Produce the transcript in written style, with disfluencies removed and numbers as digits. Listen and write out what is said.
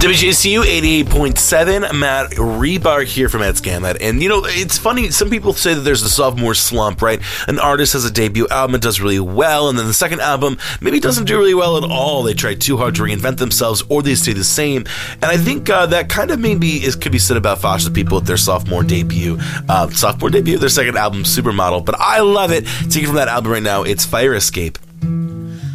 WJCU 88.7, Matt Rebar here from Ed Scanlett. And, it's funny, some people say that there's a sophomore slump, right? An artist has a debut album, it does really well, and then the second album maybe doesn't do really well at all. They try too hard to reinvent themselves, or they stay the same. And I think that kind of could be said about Foster the People with their sophomore debut. Their second album, Supermodel. But I love it. Taking from that album right now, it's Fire Escape.